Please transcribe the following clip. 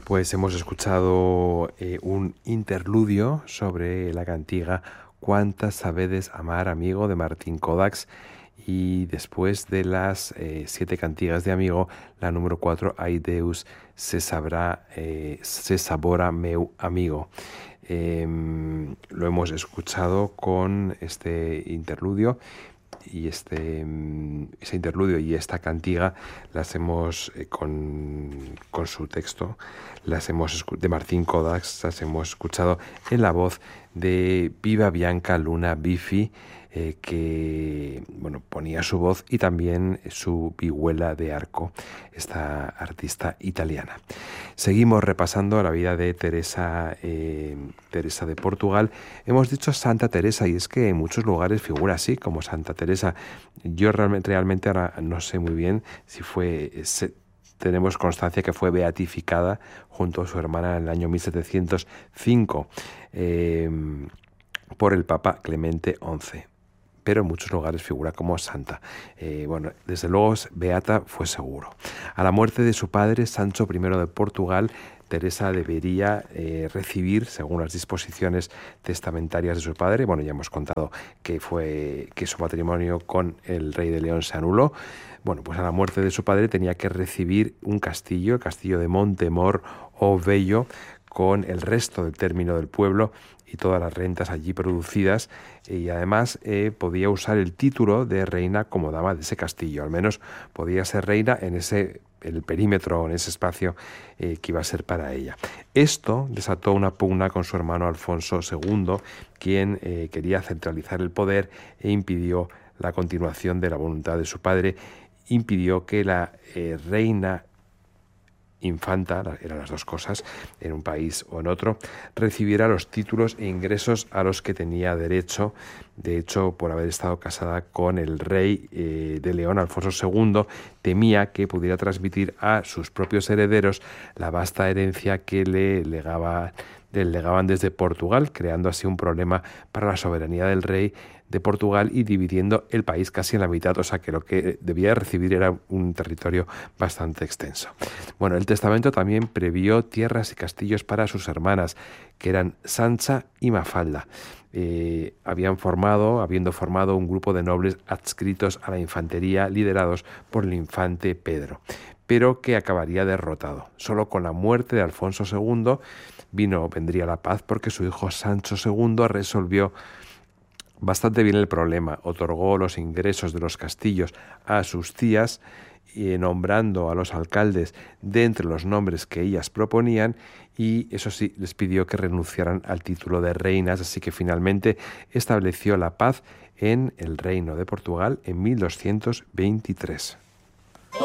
Pues hemos escuchado un interludio sobre la cantiga Cuántas sabedes amar, amigo, de Martín Codax, y después de las 7 cantigas de amigo, la número 4, Ai Deus se sabora meu amigo. Lo hemos escuchado con este interludio y ese interludio y esta cantiga las hemos con su texto de Martín Codax, las hemos escuchado en la voz de Viva Bianca Luna Bifi, que ponía su voz y también su vihuela de arco, esta artista italiana. Seguimos repasando la vida de Teresa de Portugal. Hemos dicho Santa Teresa, y es que en muchos lugares figura así, como Santa Teresa. Yo realmente ahora no sé muy bien si tenemos constancia que fue beatificada junto a su hermana en el año 1705 por el Papa Clemente XI. Pero en muchos lugares figura como santa. Desde luego beata fue seguro. A la muerte de su padre, Sancho I de Portugal, Teresa debería recibir, según las disposiciones testamentarias de su padre, ya hemos contado que su matrimonio con el rey de León se anuló. Pues a la muerte de su padre tenía que recibir un castillo, el castillo de Montemor o Vello, con el resto del término del pueblo y todas las rentas allí producidas, y además podía usar el título de reina como dama de ese castillo. Al menos podía ser reina en el perímetro, en ese espacio que iba a ser para ella. Esto desató una pugna con su hermano Alfonso II, quien quería centralizar el poder e impidió la continuación de la voluntad de su padre, impidió que la reina infanta, eran las dos cosas, en un país o en otro, recibiera los títulos e ingresos a los que tenía derecho. De hecho, por haber estado casada con el rey de León, Alfonso II, temía que pudiera transmitir a sus propios herederos la vasta herencia que le legaban desde Portugal, creando así un problema para la soberanía del rey de Portugal y dividiendo el país casi en la mitad, o sea que lo que debía recibir era un territorio bastante extenso. El testamento también previó tierras y castillos para sus hermanas, que eran Sancha y Mafalda. Habiendo formado un grupo de nobles adscritos a la infantería, liderados por el infante Pedro, pero que acabaría derrotado. Solo con la muerte de Alfonso II vendría la paz, porque su hijo Sancho II resolvió bastante bien el problema. Otorgó los ingresos de los castillos a sus tías, nombrando a los alcaldes de entre los nombres que ellas proponían, y eso sí, les pidió que renunciaran al título de reinas, así que finalmente estableció la paz en el Reino de Portugal en 1223.